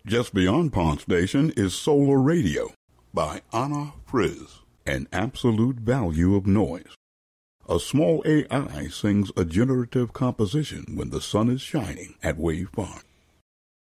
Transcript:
Just beyond Pond Station is Solar Radio by Anna Friz, An Absolute Value of Noise. A small AI sings a generative composition when the sun is shining at Wave Farm.